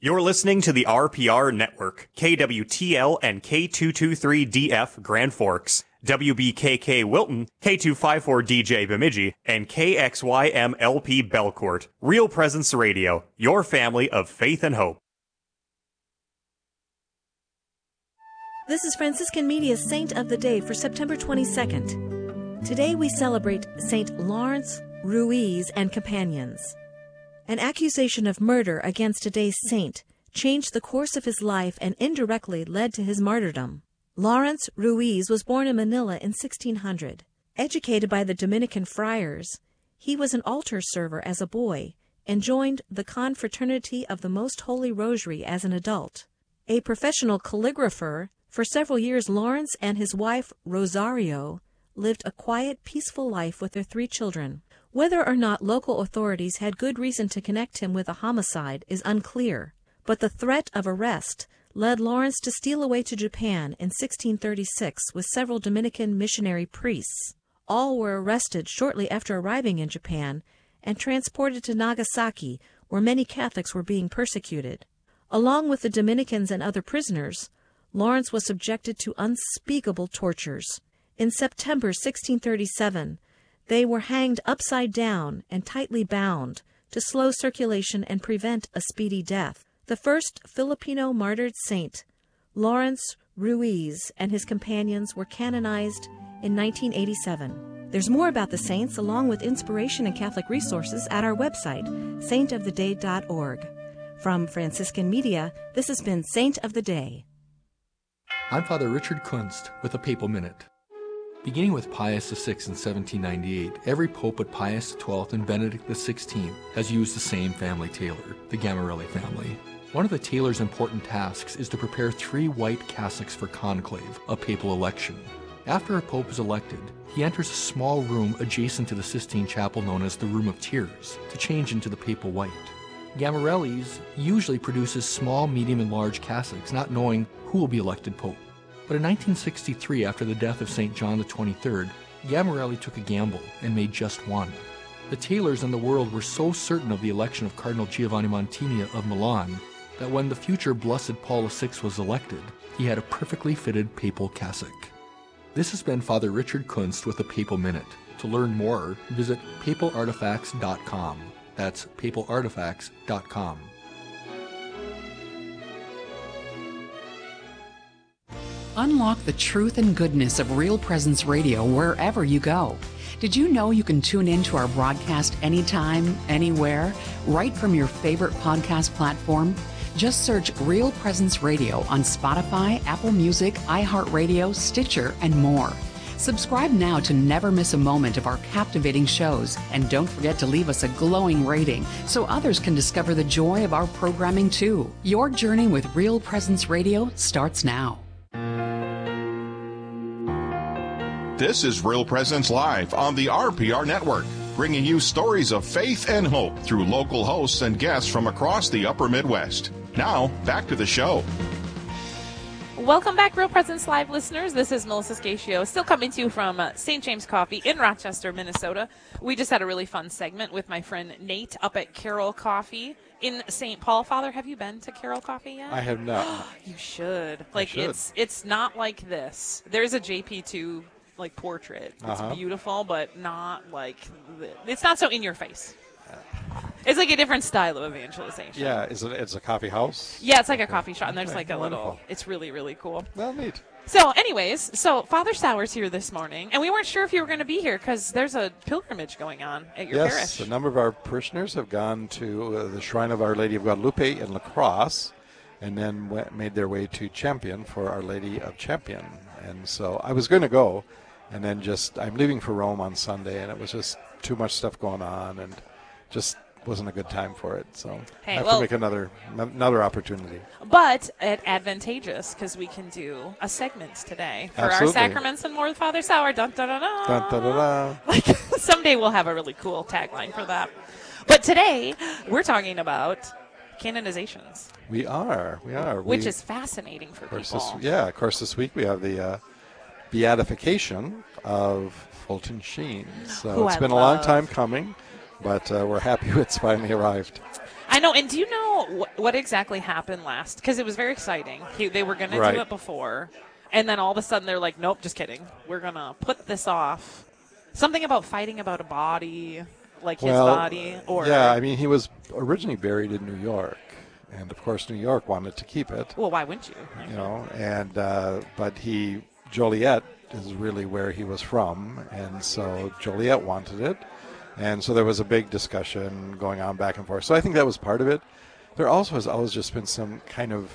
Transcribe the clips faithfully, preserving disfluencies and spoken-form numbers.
You're listening to the R P R Network, K W T L and K two twenty-three D F Grand Forks, W B K K Wilton, K two fifty-four D J Bemidji, and K X Y M L P Belcourt. Real Presence Radio, your family of faith and hope. This is Franciscan Media's Saint of the Day for September twenty-second. Today we celebrate Saint Lawrence, Ruiz, and companions. An accusation of murder against today's saint changed the course of his life and indirectly led to his martyrdom. Lawrence Ruiz was born in Manila in sixteen hundred. Educated by the Dominican friars, he was an altar server as a boy and joined the Confraternity of the Most Holy Rosary as an adult. A professional calligrapher, for several years Lawrence and his wife Rosario lived a quiet, peaceful life with their three children. Whether or not local authorities had good reason to connect him with a homicide is unclear, but the threat of arrest led Lawrence to steal away to Japan in sixteen thirty-six with several Dominican missionary priests. All were arrested shortly after arriving in Japan and transported to Nagasaki, where many Catholics were being persecuted. Along with the Dominicans and other prisoners, Lawrence was subjected to unspeakable tortures. In September sixteen thirty-seven, they were hanged upside down and tightly bound to slow circulation and prevent a speedy death. The first Filipino martyred saint, Lawrence Ruiz, and his companions were canonized in nineteen eighty-seven. There's more about the saints along with inspiration and Catholic resources at our website, saint of the day dot org. From Franciscan Media, this has been Saint of the Day. I'm Father Richard Kunst with a Papal Minute. Beginning with Pius the Sixth in seventeen ninety-eight, every pope but Pius the Twelfth and Benedict the Sixteenth has used the same family tailor, the Gamarelli family. One of the tailor's important tasks is to prepare three white cassocks for conclave, a papal election. After a pope is elected, he enters a small room adjacent to the Sistine Chapel known as the Room of Tears to change into the papal white. Gamarelli's usually produces small, medium, and large cassocks, not knowing who will be elected pope. But in nineteen sixty-three, after the death of Saint John the twenty-third, Gamarelli took a gamble and made just one. The tailors in the world were so certain of the election of Cardinal Giovanni Montini of Milan that when the future Blessed Paul the Sixth was elected, he had a perfectly fitted papal cassock. This has been Father Richard Kunst with a Papal Minute. To learn more, visit papal artifacts dot com. That's papal artifacts dot com. Unlock the truth and goodness of Real Presence Radio wherever you go. Did you know you can tune in to our broadcast anytime, anywhere, right from your favorite podcast platform? Just search Real Presence Radio on Spotify, Apple Music, iHeartRadio, Stitcher, and more. Subscribe now to never miss a moment of our captivating shows, and don't forget to leave us a glowing rating so others can discover the joy of our programming too. Your journey with Real Presence Radio starts now. This is Real Presence Live on the R P R Network, bringing you stories of faith and hope through local hosts and guests from across the upper Midwest. Now, back to the show. Welcome back, Real Presence Live listeners. This is Melissa Scatio, still coming to you from uh, Saint James Coffee in Rochester, Minnesota. We just had a really fun segment with my friend Nate up at Carroll Coffee in Saint Paul. Father, have you been to Carroll Coffee yet? I have not. You should. Like should. it's it's not like this. There's a J P two like portrait. It's uh-huh. beautiful, but not like the, it's not so in your face. It's like a different style of evangelization. Yeah, is it? It's a coffee house. Yeah, it's like a coffee shop, and there's Okay, like a wonderful. little. It's really really cool. Well, neat. So, anyways, so Father Sauer's here this morning, and we weren't sure if you were going to be here because there's a pilgrimage going on at your yes, parish. a number of our parishioners have gone to uh, the Shrine of Our Lady of Guadalupe in La Crosse, and then went, made their way to Champion for Our Lady of Champion. And so I was going to go, and then just I'm leaving for Rome on Sunday, and it was just too much stuff going on, and just wasn't a good time for it. So hey, I have well, to make another another opportunity. But it advantageous because we can do a segment today for Absolutely. our sacraments and more with Father Sauer. Dun, dun, dun, dun. Dun, dun, dun, dun. Like someday we'll have a really cool tagline for that. But today we're talking about canonizations. We are, we are. Which we, is fascinating for of course people. This, yeah, of course this week we have the uh, beatification of Fulton Sheen. So Who it's I been love. a long time coming, but uh, we're happy it's finally arrived. I know. And do you know wh- what exactly happened last? Because it was very exciting. He, they were going Right. to do it before. And then all of a sudden they're like, nope, just kidding. We're going to put this off. Something about fighting about a body, like his well, body. Or yeah, I mean, he was originally buried in New York. And, of course, New York wanted to keep it. Well, why wouldn't you? You know, and uh, but he, Joliet is really where he was from. And so Joliet wanted it. And so there was a big discussion going on back and forth. So I think that was part of it. There also has always just been some kind of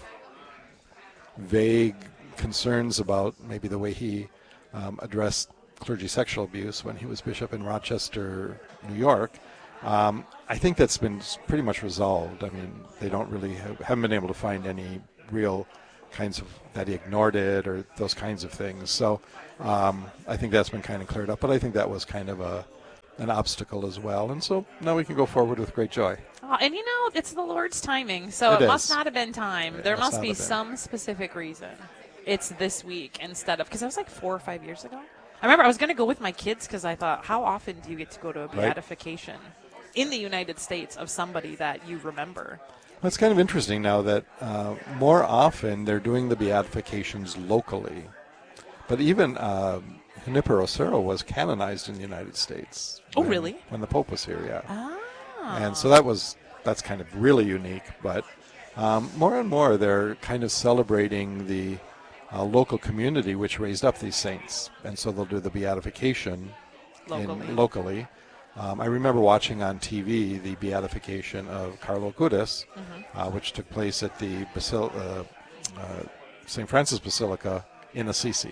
vague concerns about maybe the way he um, addressed clergy sexual abuse when he was bishop in Rochester, New York. Um, I think that's been pretty much resolved. I mean, they don't really have, haven't been able to find any real kinds of that he ignored it or those kinds of things. So um, I think that's been kind of cleared up. But I think that was kind of a an obstacle as well. And so now we can go forward with great joy. Oh, and you know, it's the Lord's timing, so It it, is. must not have been time. It There must must not be have been. some specific reason. It's this week instead of, because that was like four or five years ago. I remember I was going to go with my kids because I thought, how often do you get to go to a beatification in the United States of somebody that you remember? Well, it's kind of interesting now that uh, more often they're doing the beatifications locally. But even uh, Junipero Serra was canonized in the United States. Oh, when- really? When the Pope was here, yeah. Ah. And so that was that's kind of really unique. But um, more and more they're kind of celebrating the uh, local community which raised up these saints. And so they'll do the beatification Locally. In, locally. Um, I remember watching on T V the beatification of Carlo Acutis, Mm-hmm. uh, which took place at the Basil- uh, uh, Saint Francis Basilica in Assisi.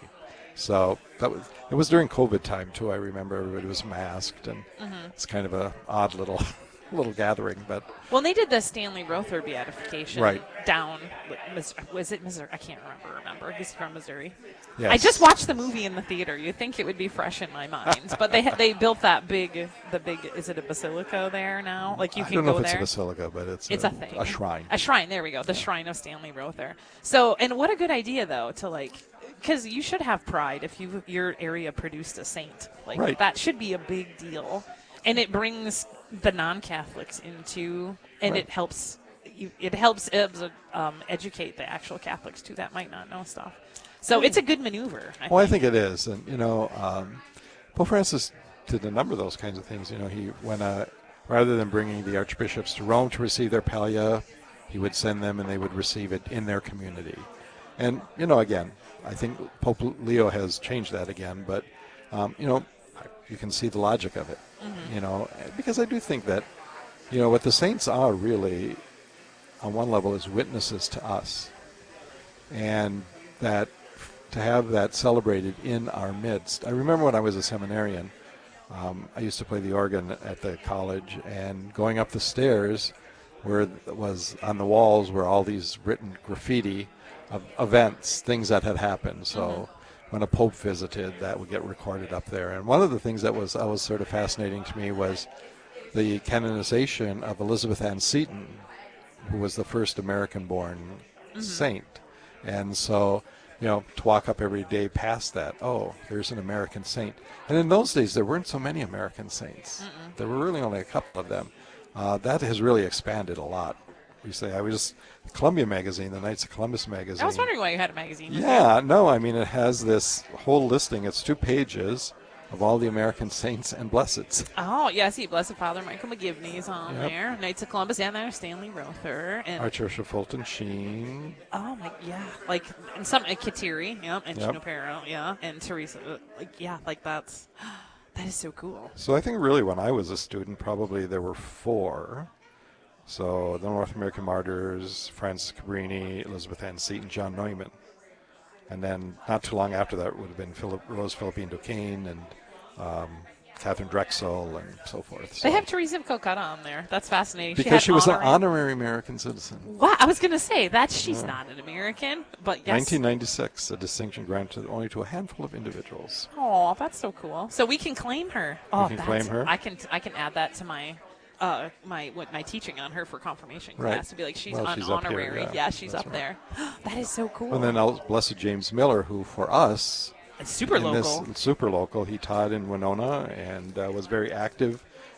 So that was it was during COVID time too. I remember everybody was masked, and Mm-hmm. it's kind of a odd little little gathering. But Well, they did the Stanley Rother beatification Right. down. Mis- Was it Missouri? I can't remember. Remember, he's from Missouri. yes. I just watched the movie in the theater. You'd think it would be fresh in my mind, but they ha- they built that big, the big. Is it a basilica there now? Like you I can don't go know if it's there. a basilica, but it's It's a thing. a shrine. A shrine. There we go. The shrine of Stanley Rother. So, and what a good idea though to like, because you should have pride if you your area produced a saint. Like Right. that should be a big deal, and it brings the non-Catholics into, and Right. it helps. You, it helps um, educate the actual Catholics too that might not know stuff. So it's a good maneuver. I Well, I think. think it is, and you know, um, Pope Francis did a number of those kinds of things. You know, he when uh, rather than bringing the archbishops to Rome to receive their pallia, he would send them, and they would receive it in their community. And you know, again, I think Pope Leo has changed that again, but um, you know, you can see the logic of it. Mm-hmm. You know, because I do think that you know what the saints are really, on one level, is witnesses to us, and that. To have that celebrated in our midst. I remember when I was a seminarian, um, I used to play the organ at the college, and going up the stairs where was on the walls were all these written graffiti of events, things that had happened. So Mm-hmm. when a pope visited, that would get recorded up there. And one of the things that was always sort of fascinating to me was the canonization of Elizabeth Ann Seton, who was the first American-born Mm-hmm. saint. And so you know, to walk up every day past that, oh, here's an American saint. And in those days, there weren't so many American saints. Mm-mm. There were really only a couple of them. Uh, that has really expanded a lot. We say, I was, Columbia Magazine, the Knights of Columbus magazine. I was wondering why you had a magazine. Yeah, no, I mean, it has this whole listing. It's two pages of all the American saints and blesseds. Oh, yeah, I see Blessed Father Michael McGivney's on Yep. there. Knights of Columbus, and there's Stanley Rother. And Archbishop Fulton Sheen. oh, my, yeah. Like, and some, uh, Kateri, yeah, and Yep. Junipero, yeah, and Teresa. uh, Like, yeah, like that's, that is so cool. So I think really when I was a student, probably there were four. So the North American Martyrs, Francis Cabrini, Elizabeth Ann Seton, John Neumann. And then not too long after that would have been Philip, Rose Philippine Duquesne and um, Catherine Drexel and so forth. So They have Teresa of Calcutta on there. That's fascinating. because had she was an honorary- honorary American citizen. Wow, I was going to say that she's not an American, but yes. nineteen ninety-six, a distinction granted only to a handful of individuals. Oh, that's so cool. So we can claim her. Oh, can that's, claim her? I can I can add that to my uh my what my teaching on her for confirmation Right. class to be like she's Well, an she's up here, honorary. yeah. yeah, she's That's up right. there. That is so cool. And then El- Blessed James Miller, who for us, It's super in local. this super local, he taught in Winona and uh, was very active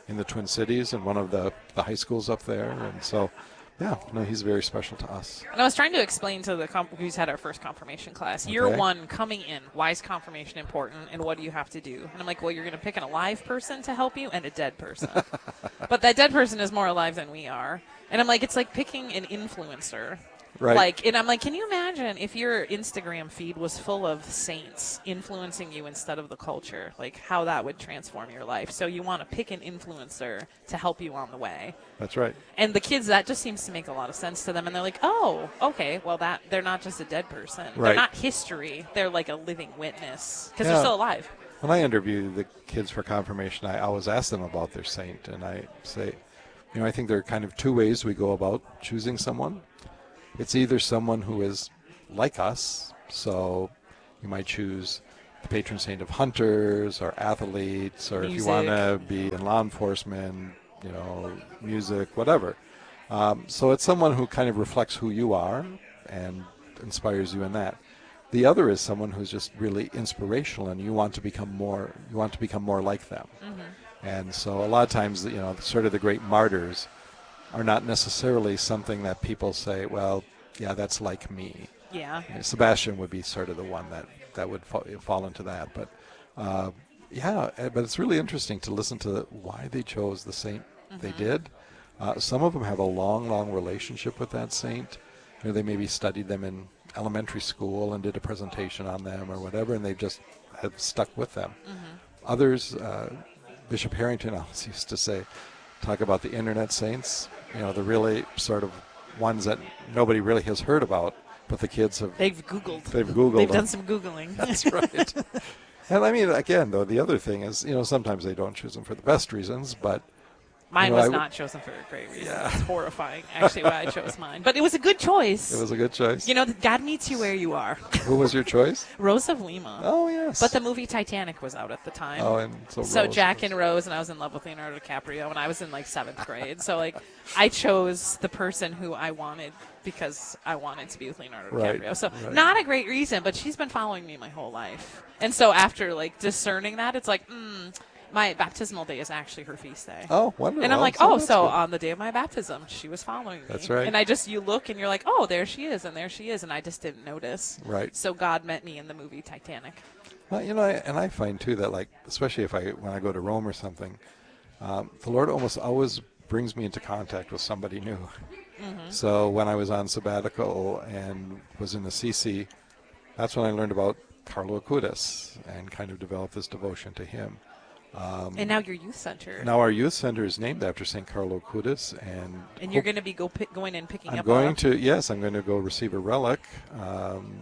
in the Twin Cities in one of the, the high schools up there. And so, yeah, no, he's very special to us. And I was trying to explain to the comp- who's had our first confirmation class, year Okay. one coming in, why is confirmation important and what do you have to do? And I'm like, well, you're going to pick an alive person to help you and a dead person. But that dead person is more alive than we are. And I'm like, it's like picking an influencer. Right. Like, and I'm like, can you imagine if your Instagram feed was full of saints influencing you instead of the culture? Like, how that would transform your life. So you want to pick an influencer to help you on the way. That's right. And the kids, that just seems to make a lot of sense to them. And they're like, oh, okay, well, that they're not just a dead person. They're Right. not history. They're like a living witness because Yeah. they're still alive. When I interview the kids for confirmation, I always ask them about their saint. And I say, you know, I think there are kind of two ways we go about choosing someone. It's either someone who is like us, so you might choose the patron saint of hunters or athletes, or if you Music. want to be in law enforcement, you know, music, whatever. Um, so it's someone who kind of reflects who you are and inspires you in that. The other is someone who's just really inspirational, and you want to become more. You want to become more like them. Mm-hmm. And so a lot of times, you know, sort of the great martyrs are not necessarily something that people say, well, yeah, that's like me. Yeah. Sebastian would be sort of the one that, that would fall, fall into that. But, uh, yeah, eh, but it's really interesting to listen to why they chose the saint mm-hmm. they did. Uh, some of them have a long, long relationship with that saint. You know, they maybe studied them in elementary school and did a presentation on them or whatever, and they just have stuck with them. Mm-hmm. Others, uh, Bishop Harrington always used to say, talk about the internet saints, you know, the really sort of ones that nobody really has heard about, but the kids have. They've Googled. They've Googled. They've them. done some Googling. That's right. And I mean, again, though, the other thing is, you know, sometimes they don't choose them for the best reasons, but. Mine you know, was I w- not chosen for a great reason. Yeah. It's horrifying, actually, why I chose mine. But it was a good choice. It was a good choice. You know, God meets you where you are. Who was your choice? Rose of Lima. Oh, yes. But the movie Titanic was out at the time. Oh, and so, So Rose Jack was- and Rose, and I was in love with Leonardo DiCaprio, and I was in like seventh grade. So like, I chose the person who I wanted because I wanted to be with Leonardo Right, DiCaprio. So right. not a great reason, but she's been following me my whole life. And so after like discerning that, it's like, mm, my baptismal day is actually her feast day. Oh, wonderful. And I'm like, So oh, that's so good. on the day of my baptism, she was following me. That's right. And I just, you look and you're like, oh, there she is, and there she is, and I just didn't notice. Right. So God met me in the movie Titanic. Well, you know, I, and I find too that, like, especially if I when I go to Rome or something, um, the Lord almost always brings me into contact with somebody new. Mm-hmm. So when I was on sabbatical and was in Assisi, that's when I learned about Carlo Acutis and kind of developed this devotion to him. Um, And now your youth center. now our youth center is named after Saint Carlo Acutis, and And you're hope- going to be go pick, going and picking I'm up. going a, to yes, I'm going to go receive a relic um,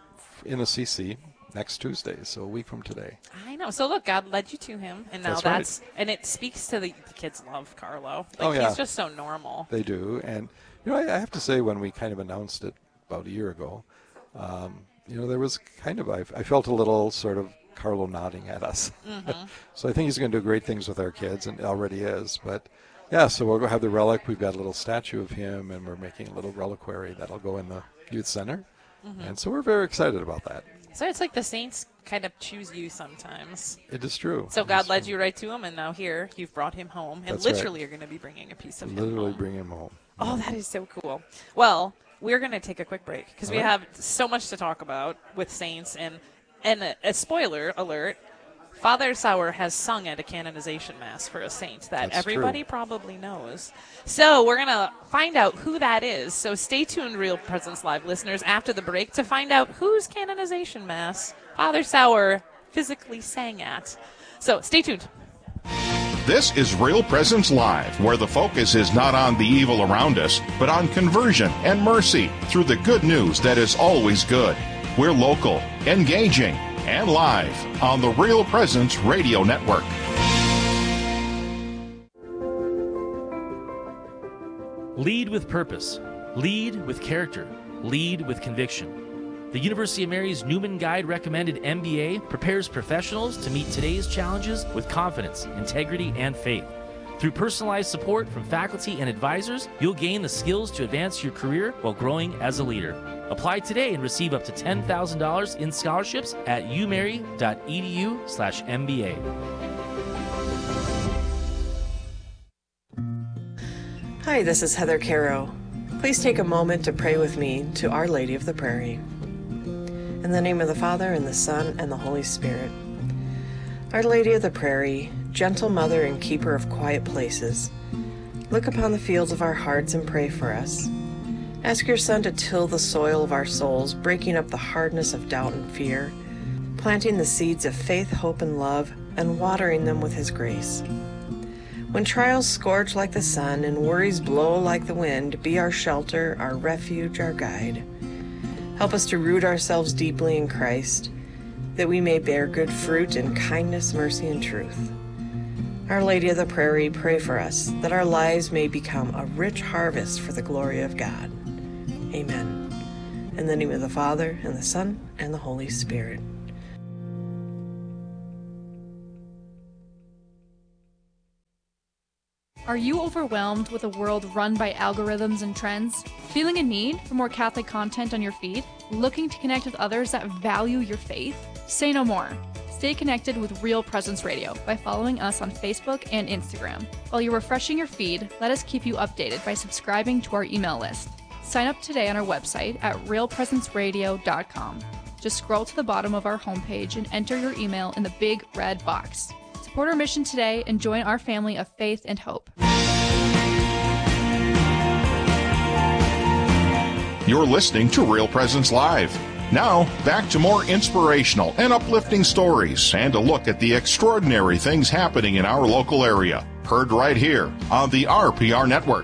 in Assisi next Tuesday, so a week from today. I know. So look, God led you to him, and now That's that's, right. and it speaks to the, the kids love Carlo. Like Oh, yeah. he's just so normal. They do, and you know, I, I have to say, when we kind of announced it about a year ago, um, you know, there was kind of I, I felt a little sort of Carlo nodding at us. Mm-hmm. So I think he's going to do great things with our kids, and already is. But yeah, so we'll go have the relic. We've got a little statue of him, and we're making a little reliquary that'll go in the youth center, Mm-hmm. and so we're very excited about that. So it's like the saints kind of choose you sometimes. It is true. So It God is led true. you right to him, and now here you've brought him home, and That's right. literally you're going to be bringing a piece of him Literally home. bring him home. Oh, that is so cool. Well, we're going to take a quick break because we All right. have so much to talk about with saints. And and a, a spoiler alert, Father Sauer has sung at a canonization mass for a saint that That's everybody true. probably knows. So we're going to find out who that is. So stay tuned, Real Presence Live listeners, after the break to find out whose canonization mass Father Sauer physically sang at. So stay tuned. This is Real Presence Live, where the focus is not on the evil around us, but on conversion and mercy through the good news that is always good. We're local, engaging, and live on the Real Presence Radio Network. Lead with purpose. Lead with character. Lead with conviction. The University of Mary's Newman Guide recommended M B A prepares professionals to meet today's challenges with confidence, integrity, and faith. Through personalized support from faculty and advisors, you'll gain the skills to advance your career while growing as a leader. Apply today and receive up to ten thousand dollars in scholarships at umary.edu slash MBA. Hi, this is Heather Caro. Please take a moment to pray with me to Our Lady of the Prairie. In the name of the Father, and the Son, and the Holy Spirit. Our Lady of the Prairie, gentle mother and keeper of quiet places, look upon the fields of our hearts and pray for us. Ask your Son to till the soil of our souls, breaking up the hardness of doubt and fear, planting the seeds of faith, hope, and love, and watering them with his grace. When trials scorch like the sun and worries blow like the wind, be our shelter, our refuge, our guide. Help us to root ourselves deeply in Christ, that we may bear good fruit in kindness, mercy, and truth. Our Lady of the Prairie, pray for us, that our lives may become a rich harvest for the glory of God. Amen. In the name of the Father, and the Son, and the Holy Spirit. Are you overwhelmed with a world run by algorithms and trends? Feeling a need for more Catholic content on your feed? Looking to connect with others that value your faith? Say no more. Stay connected with Real Presence Radio by following us on Facebook and Instagram. While you're refreshing your feed, let us keep you updated by subscribing to our email list. Sign up today on our website at real presence radio dot com. Just scroll to the bottom of our homepage and enter your email in the big red box. Support our mission today and join our family of faith and hope. You're listening to Real Presence Live. Now, back to more inspirational and uplifting stories and a look at the extraordinary things happening in our local area. Heard right here on the R P R Network.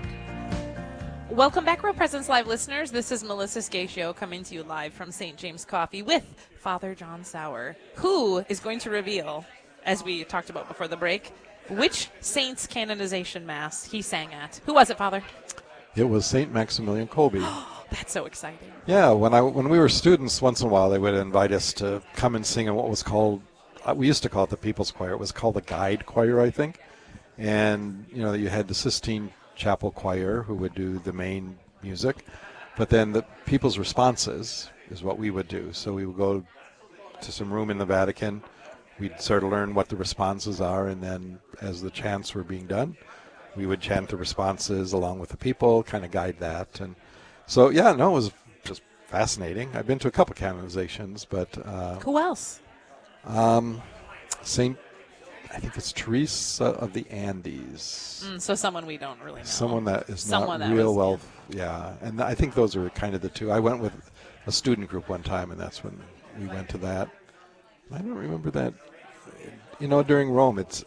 Welcome back, Real Presence Live listeners. This is Melissa Scatio coming to you live from Saint James Coffee with Father John Sauer, who is going to reveal, as we talked about before the break, which saint's canonization mass he sang at. Who was it, Father? It was Saint Maximilian Kolbe. That's so exciting. Yeah, when I when we were students, once in a while they would invite us to come and sing in what was called, uh, we used to call it the People's Choir. It was called the Guide Choir, I think. And, you know, you had the Sistine Chapel Choir who would do the main music. But then the People's Responses is what we would do. So we would go to some room in the Vatican. We'd sort of learn what the responses are, and then as the chants were being done, we would chant the responses along with the people, kind of guide that. And so, yeah, no, it was just fascinating. I've been to a couple canonizations, but... Uh, Who else? Um, Saint, I think it's Teresa of the Andes. Mm, so someone we don't really know. Someone that is someone not that real was, well, yeah. yeah. And I think those are kind of the two. I went with a student group one time, and that's when we went to that. I don't remember that. You know, during Rome, it's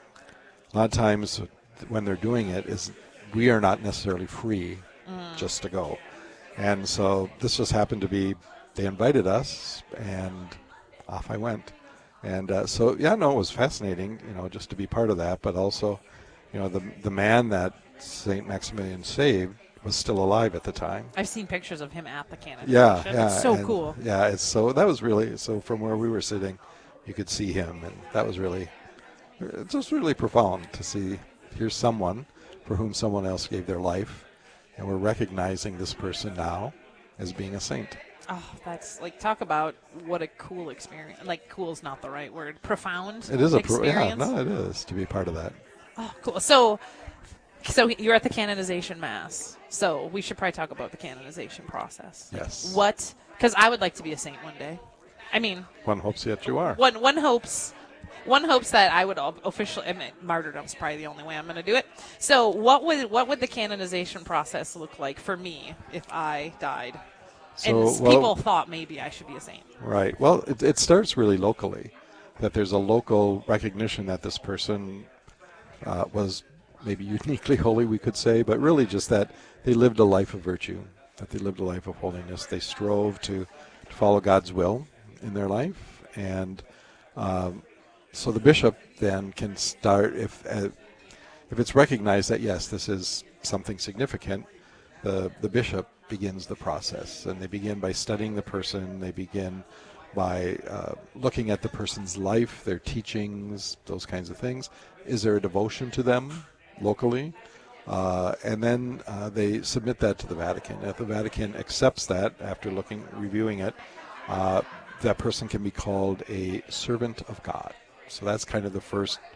a lot of times when they're doing it is we are not necessarily free mm. just to go. And so this just happened to be, they invited us, and off I went. And uh, so, yeah, no, it was fascinating, you know, just to be part of that. But also, you know, the the man that Saint Maximilian saved was still alive at the time. I've seen pictures of him at the canonization. Yeah, yeah. It's so and, cool. Yeah, it's so, that was really, so from where we were sitting, you could see him, and that was really, it's just really profound to see, here's someone for whom someone else gave their life, and we're recognizing this person now as being a saint. Oh, that's, like, talk about what a cool experience. Like, cool is not the right word. Profound It is a experience. Pro- yeah, no, it is to be part of that. Oh, cool. So, so you're at the canonization mass. So we should probably talk about the canonization process. Yes. What? Because I would like to be a saint one day. I mean, one hopes yet you are. One one hopes, one hopes that I would officially. I mean, martyrdom's probably the only way I'm going to do it. So, what would what would the canonization process look like for me if I died? So, and well, people thought maybe I should be a saint. Right. Well, it, it starts really locally, that there's a local recognition that this person uh, was maybe uniquely holy, we could say, but really just that they lived a life of virtue, that they lived a life of holiness. They strove to, to follow God's will in their life. And um, so the bishop then can start, if uh, if it's recognized that, yes, this is something significant, the, the bishop begins the process. And they begin by studying the person. They begin by uh, looking at the person's life, their teachings, those kinds of things. Is there a devotion to them locally? Uh, and then uh, they submit that to the Vatican. If the Vatican accepts that after looking, reviewing it, uh, that person can be called a servant of God. So that's kind of the first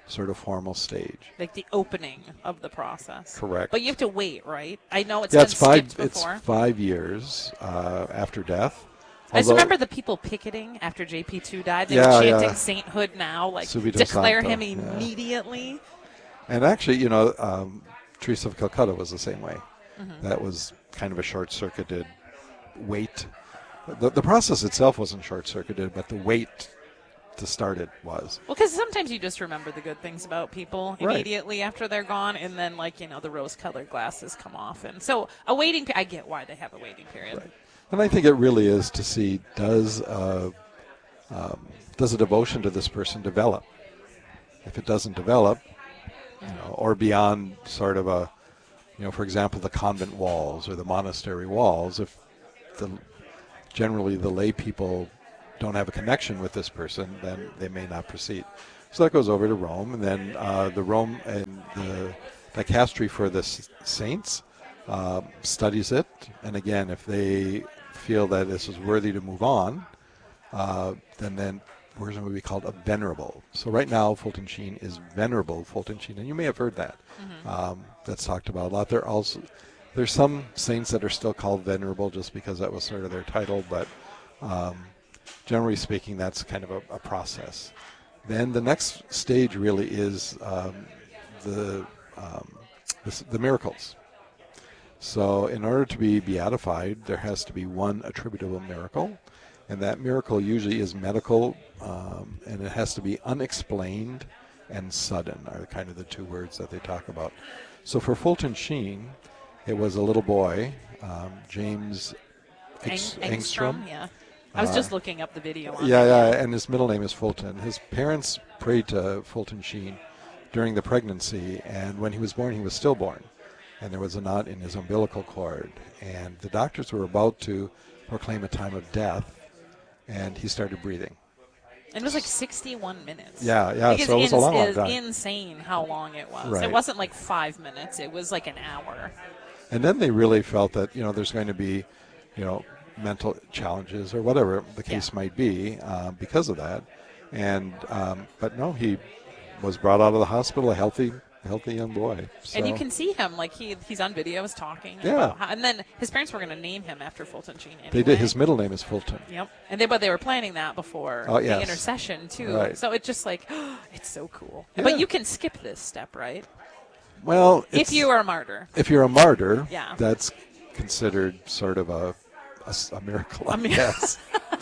sort of formal stage. Like the opening of the process. Correct. But you have to wait, right? I know it's yeah, been it's five. skipped before. It's five years uh, after death. I just Although- remember the people picketing after J P two died. They Yeah, were chanting yeah. sainthood now, like Subito declare Santo, him yeah. immediately. And actually, you know, um, Teresa of Calcutta was the same way. Mm-hmm. That was kind of a short-circuited wait. The, the process itself wasn't short-circuited, but the wait to start it was. Well, because sometimes you just remember the good things about people Right. immediately after they're gone, and then, like, you know, the rose-colored glasses come off. And so a waiting pe- I get why they have a waiting period. Right. And I think it really is to see, does uh, um, does a devotion to this person develop? If it doesn't develop, you know, or beyond sort of a, you know, for example, the convent walls or the monastery walls, if the generally the lay people don't have a connection with this person, then they may not proceed. So that goes over to Rome, and then uh, the Rome and the dicastery for the s- saints uh, studies it, and again, if they feel that this is worthy to move on, uh, then then we're going to be called a venerable. So right now, Fulton Sheen is venerable Fulton Sheen, and you may have heard that. Mm-hmm. Um, that's talked about a lot. There also there's some saints that are still called venerable just because that was sort of their title, but um, generally speaking, that's kind of a, a process. Then the next stage really is um, the, um, the the miracles. So in order to be beatified, there has to be one attributable miracle, and that miracle usually is medical, um, and it has to be unexplained and sudden are kind of the two words that they talk about. So for Fulton Sheen, it was a little boy, um, James Eng- Eng- Engstrom. yeah. I was Uh, just looking up the video on Yeah, it. yeah, and his middle name is Fulton. His parents prayed to Fulton Sheen during the pregnancy, and when he was born, he was stillborn, and there was a knot in his umbilical cord, and the doctors were about to proclaim a time of death, and he started breathing. And it was like sixty-one minutes. Yeah, yeah, Like, so it was it's a long, long it's time. insane how long it was. Right. It wasn't like five minutes. It was like an hour. And then they really felt that, you know, there's going to be, you know, mental challenges or whatever the case Yeah. might be uh, because of that. And um, but no, he was brought out of the hospital a healthy, healthy young boy. So, And you can see him, like, he he's on videos talking. Yeah. About how, and then his parents were going to name him after Fulton Sheen anyway. they did. His middle name is Fulton. Yep. And they, but they were planning that before Oh, the yes. intercession, too. Right. So it's just like, it's so cool. Yeah. But you can skip this step, right? Well, If it's, you are a martyr. if you're a martyr, Yeah. that's considered sort of a, a s- a miracle, I A mir- guess.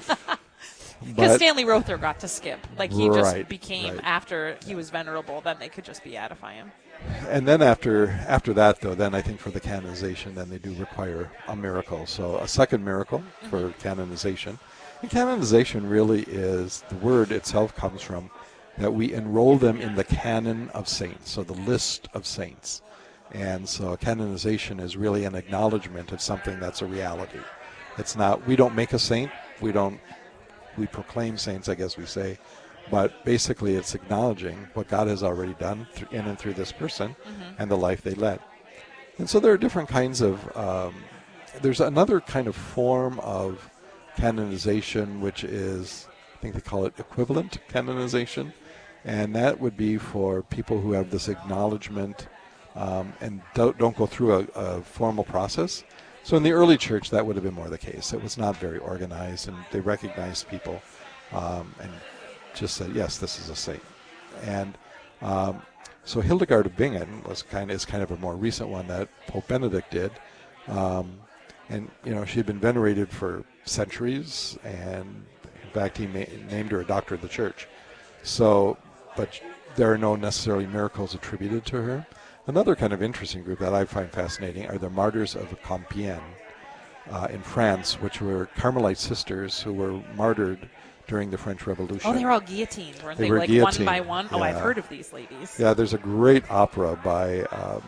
Because But- Stanley Rother got to skip. Like, he just Right, became, right. after he was venerable, then they could just beatify him. And then after after that, though, then I think for the canonization, then they do require a miracle. So a second miracle for canonization. And canonization really is, the word itself comes from that we enroll them in the canon of saints, so the list of saints. And so canonization is really an acknowledgement of something that's a reality. It's not, we don't make a saint, we don't, we proclaim saints, I guess we say. But basically, it's acknowledging what God has already done th- in and through this person Mm-hmm. and the life they led. And so there are different kinds of, um, there's another kind of form of canonization, which is, I think they call it equivalent canonization. And that would be for people who have this acknowledgement um, and don't, don't go through a, a formal process. So in the early church, that would have been more the case. It was not very organized, and they recognized people um, and just said, yes, this is a saint. And um, so Hildegard of Bingen was kind of, is kind of a more recent one that Pope Benedict did. Um, and, you know, she had been venerated for centuries, and in fact, he ma- named her a doctor of the church. So, but there are no necessarily miracles attributed to her. Another kind of interesting group that I find fascinating are the Martyrs of Compiègne uh, in France, which were Carmelite sisters who were martyred during the French Revolution. Oh, they were all guillotined, weren't They they? were Like guillotined, one by one? Oh, I've yeah. heard of these ladies. Yeah, there's a great opera by um,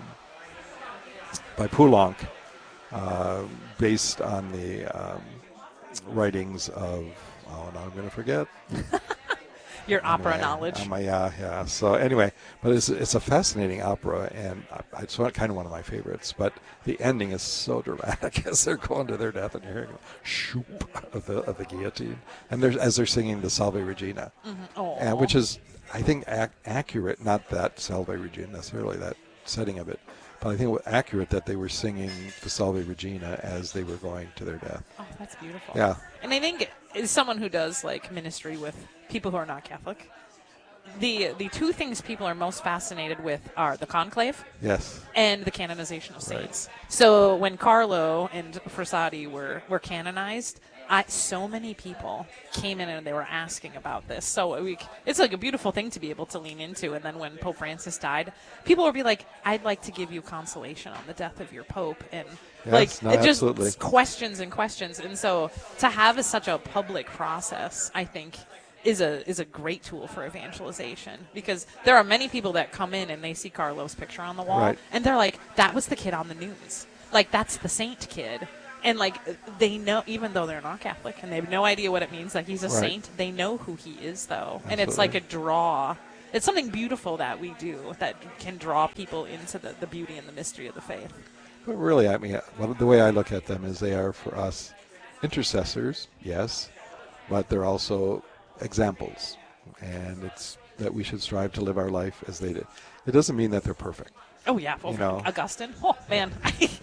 by Poulenc, uh, based on the um, writings of, oh, now I'm going to forget. Your opera anyway, knowledge. Um, yeah, yeah. So anyway, but it's it's a fascinating opera, and I, it's one, kind of one of my favorites. But the ending is so dramatic as they're going to their death, and you're hearing shoop of the of the guillotine, and there's as they're singing the Salve Regina, Mm-hmm. and, which is I think ac- accurate. Not that Salve Regina necessarily, that setting of it. But I think it was accurate that they were singing the Salve Regina as they were going to their death. Oh, that's beautiful. Yeah. And I think as someone who does like ministry with people who are not Catholic, the the two things people are most fascinated with are the conclave Yes. and the canonization of saints. So when Carlo and Frassati were, were canonized, I, so many people came in and they were asking about this. So we, it's like a beautiful thing to be able to lean into. And then when Pope Francis died, people would be like, I'd like to give you consolation on the death of your Pope. And Yes, like no, it just absolutely. questions and questions. And so to have a, such a public process, I think, is a is a great tool for evangelization, because there are many people that come in and they see Carlo's picture on the wall Right. and they're like, that was the kid on the news. Like, that's the saint kid. And, like, they know, even though they're not Catholic and they have no idea what it means that he's a Right. saint, they know who he is, though. And it's Absolutely. like a draw. It's something beautiful that we do that can draw people into the, the beauty and the mystery of the faith. But really, I mean, well, the way I look at them is they are for us intercessors, yes, but they're also examples. And it's that we should strive to live our life as they did. It doesn't mean that they're perfect. Oh, yeah. You Over know. Augustine. Oh, man.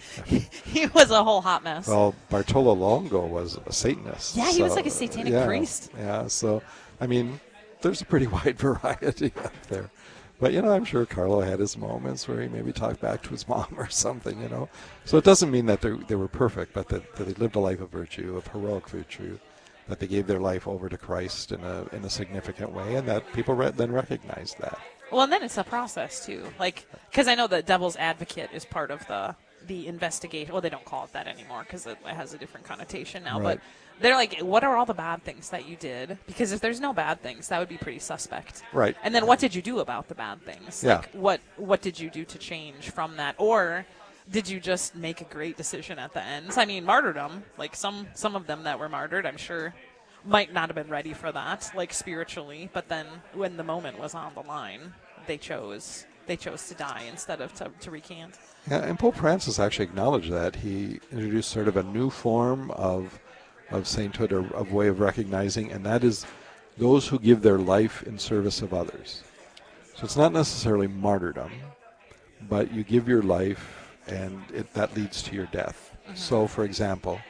He was a whole hot mess. Well, Bartolo Longo was a Satanist. Yeah, he was so- like a satanic yeah, priest. Yeah, so, I mean, there's a pretty wide variety out there. But, you know, I'm sure Carlo had his moments where he maybe talked back to his mom or something, you know. So it doesn't mean that they they were perfect, but that, that they lived a life of virtue, of heroic virtue, that they gave their life over to Christ in a in a significant way, and that people re- then recognized that. Well, and then it's a process, too. Like, because I know the devil's advocate is part of the the investigation. Well, they don't call it that anymore because it has a different connotation now. Right. But they're like, what are all the bad things that you did? Because if there's no bad things, that would be pretty suspect. Right. And then what did you do about the bad things? Yeah. Like, what, what did you do to change from that? Or did you just make a great decision at the end? I mean, martyrdom, like some, some of them that were martyred, I'm sure, might not have been ready for that, like spiritually. But then when the moment was on the line, they chose they chose to die instead of to, to recant. Yeah, and Pope Francis actually acknowledged that. He introduced sort of a new form of of sainthood, or of way of recognizing, and that is those who give their life in service of others. So it's not necessarily martyrdom, but you give your life, and it, that leads to your death. Mm-hmm. So, for example,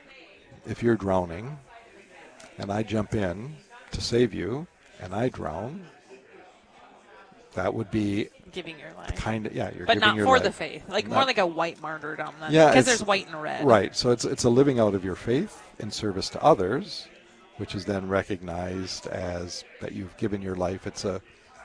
if you're drowning, and I jump in to save you, and I drown, that would be Giving your life. kind of, yeah, you're But giving not your for life. the faith. Like Not- more like a white martyrdom. Then, Yeah, because it's- there's white and red. Right. So it's it's a living out of your faith in service to others, which is then recognized as that you've given your life. It's a,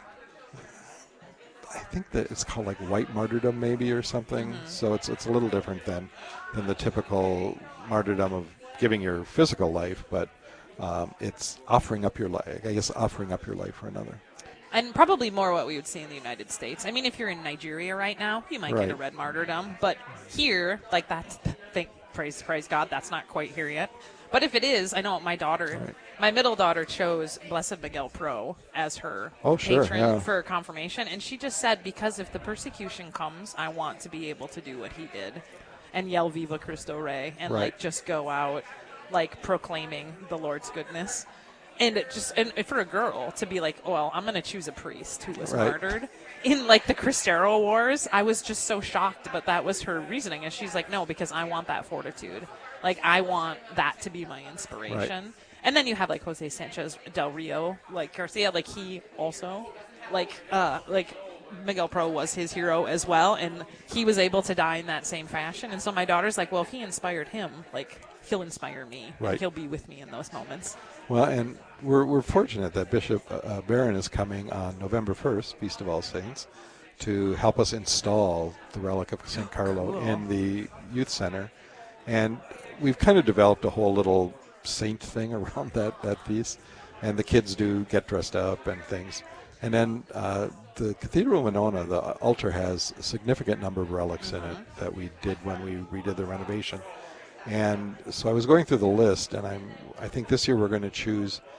I think that it's called like white martyrdom maybe or something. Mm-hmm. So it's it's a little different than than the typical martyrdom of giving your physical life, but um, it's offering up your life. I guess offering up your life for another. And probably more what we would see in the United States. I mean, if you're in Nigeria right now, you might get a Right. red martyrdom. But here, like that's, thank, praise, praise God, that's not quite here yet. But if it is, I know my daughter, Right. my middle daughter chose Blessed Miguel Pro as her Oh, sure, patron yeah. for confirmation. And she just said, because if the persecution comes, I want to be able to do what he did and yell Viva Cristo Rey and Right. like just go out like proclaiming the Lord's goodness. And it just, and for a girl to be like, well, I'm going to choose a priest who was Right. martyred in like the Cristero Wars, I was just so shocked. But that was her reasoning. And she's like, no, because I want that fortitude. Like, I want that to be my inspiration. Right. And then you have like Jose Sanchez del Rio, like Garcia, like he also, like, uh, like Miguel Pro was his hero as well. And he was able to die in that same fashion. And so my daughter's like, well, if he inspired him, like, he'll inspire me. Right. He'll be with me in those moments. Well, and we're we're fortunate that Bishop uh, Barron is coming on November first, Feast of All Saints, to help us install the relic of Saint Carlo Cool. in the youth center, and we've kind of developed a whole little saint thing around that that feast, and the kids do get dressed up and things, and then uh, the Cathedral of Winona, the altar has a significant number of relics Mm-hmm. in it that we did when we redid the renovation. And so I was going through the list, and I'm. I think this year we're going to choose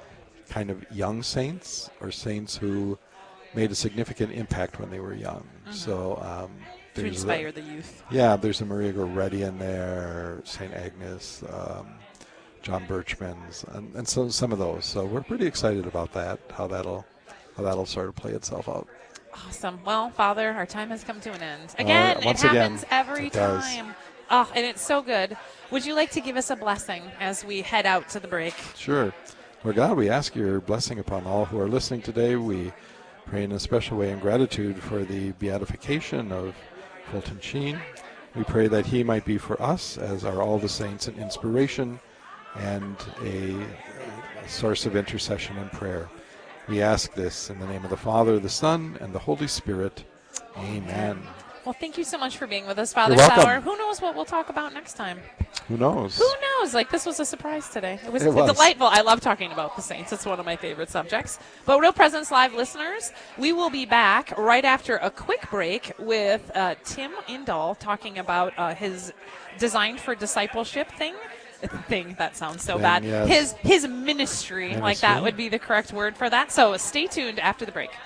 kind of young saints or saints who made a significant impact when they were young. Mm-hmm. So um, to inspire a, the youth. Yeah, there's a Maria Goretti in there, Saint Agnes, um, John Birchman's, and, and so some of those. So we're pretty excited about that, how that'll how that'll sort of play itself out. Awesome. Well, Father, our time has come to an end. Again, uh, it happens again, every it time. Oh, and it's so good. Would you like to give us a blessing as we head out to the break? Sure. Lord God, we ask your blessing upon all who are listening today. We pray in a special way in gratitude for the beatification of Fulton Sheen. We pray that he might be for us, as are all the saints, an inspiration and a, a source of intercession and prayer. We ask this in the name of the Father, the Son, and the Holy Spirit. Amen. Well, thank you so much for being with us, Father You're welcome. Sauer. Who knows what we'll talk about next time? Who knows? Who knows? Like, this was a surprise today. It was, it was delightful. I love talking about the Saints. It's one of my favorite subjects. But Real Presence Live listeners, we will be back right after a quick break with uh, Tim Indahl talking about uh, his Designed for Discipleship thing. Thing that sounds so thing, bad. Yes. His his ministry, ministry, like that would be the correct word for that. So stay tuned after the break.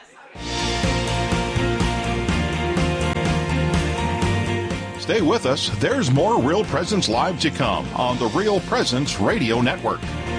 Stay with us. There's more Real Presence Live to come on the Real Presence Radio Network.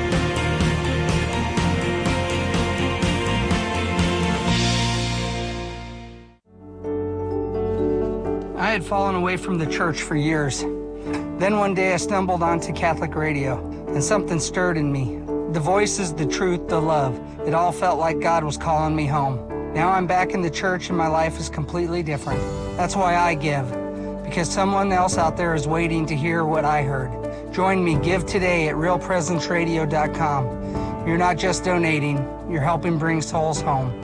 I had fallen away from the church for years. Then one day I stumbled onto Catholic radio, and something stirred in me. The voices, the truth, the love. It all felt like God was calling me home. Now I'm back in the church and my life is completely different. That's why I give, because someone else out there is waiting to hear what I heard. Join me, give today at real presence radio dot com. You're not just donating, you're helping bring souls home.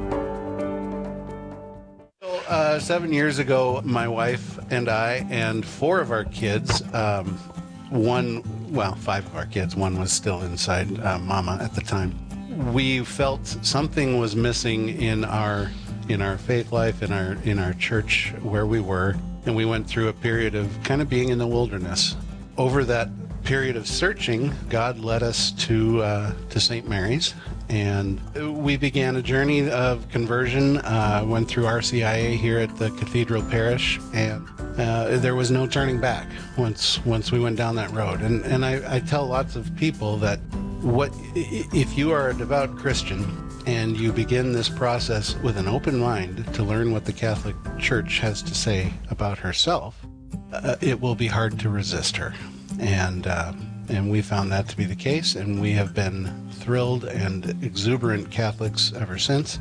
Uh, seven years ago, my wife and I and four of our kids, um, one, well, five of our kids, one was still inside uh, Mama at the time. We felt something was missing in our in our faith life, in our in our church where we were, and we went through a period of kind of being in the wilderness. Over that period of searching, God led us to uh, to Saint Mary's. And we began a journey of conversion, uh, went through R C I A here at the Cathedral Parish, and uh, there was no turning back once once we went down that road. And, and I, I tell lots of people that what if you are a devout Christian and you begin this process with an open mind to learn what the Catholic Church has to say about herself, uh, it will be hard to resist her. And uh, and we found that to be the case, and we have been thrilled and exuberant Catholics ever since.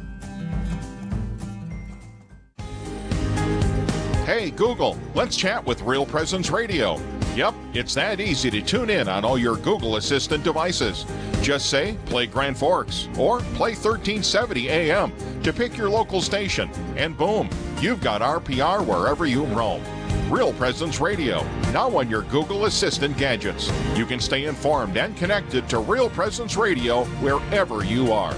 Hey, Google, let's chat with Real Presence Radio. Yep, it's that easy to tune in on all your Google Assistant devices. Just say, play Grand Forks, or play thirteen seventy A M to pick your local station, and boom, you've got R P R wherever you roam. Real Presence Radio, now on your Google Assistant gadgets. You can stay informed and connected to Real Presence Radio wherever you are.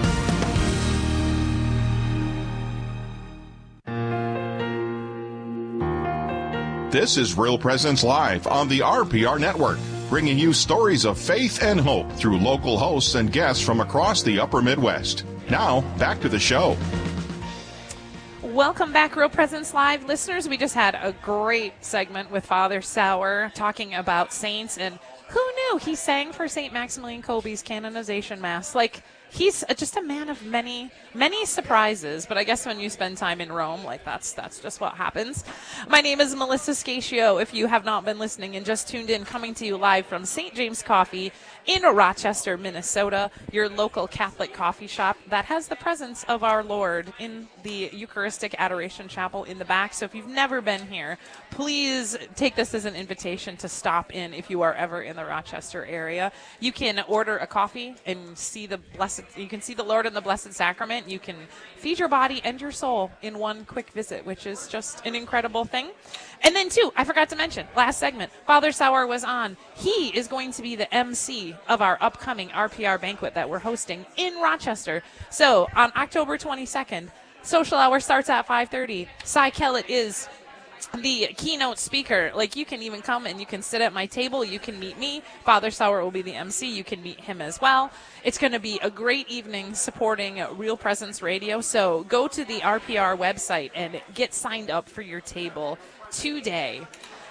This is Real Presence Live on the R P R Network, bringing you stories of faith and hope through local hosts and guests from across the upper Midwest. Now, back to the show. Welcome back, Real Presence Live listeners. We just had a great segment with Father Sauer talking about saints, and who knew he sang for Saint Maximilian Kolbe's canonization mass? Like, he's just a man of many, many surprises, but I guess when you spend time in Rome, like, that's that's just what happens. My name is Melissa Scatio. If you have not been listening and just tuned in, coming to you live from Saint James Coffee in Rochester, Minnesota, your local Catholic coffee shop that has the presence of our Lord in the Eucharistic Adoration Chapel in the back. So if you've never been here, please take this as an invitation to stop in if you are ever in the Rochester area. You can order a coffee and see the blessed, you can see the Lord in the Blessed Sacrament. You can feed your body and your soul in one quick visit, which is just an incredible thing. And then, too, I forgot to mention, last segment, Father Sauer was on. He is going to be the M C of our upcoming R P R banquet that we're hosting in Rochester. So, on October twenty-second, social hour starts at five thirty. Cy Kellett is the keynote speaker. Like, you can even come and you can sit at my table. You can meet me. Father Sauer will be the M C. You can meet him as well. It's going to be a great evening supporting Real Presence Radio. So go to the R P R website and get signed up for your table today.